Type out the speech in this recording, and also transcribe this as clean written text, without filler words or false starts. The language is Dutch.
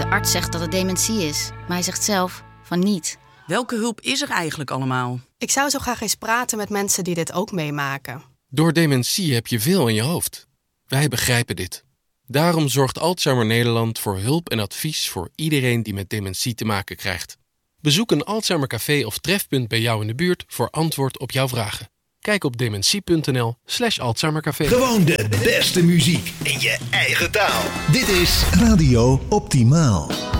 De arts zegt dat het dementie is, maar hij zegt zelf van niet. Welke hulp is er eigenlijk allemaal? Ik zou zo graag eens praten met mensen die dit ook meemaken. Door dementie heb je veel in je hoofd. Wij begrijpen dit. Daarom zorgt Alzheimer Nederland voor hulp en advies voor iedereen die met dementie te maken krijgt. Bezoek een Alzheimer café of trefpunt bij jou in de buurt voor antwoord op jouw vragen. Kijk op dementie.nl/Alzheimercafé. Gewoon de beste muziek in je eigen taal. Dit is Radio Optimaal.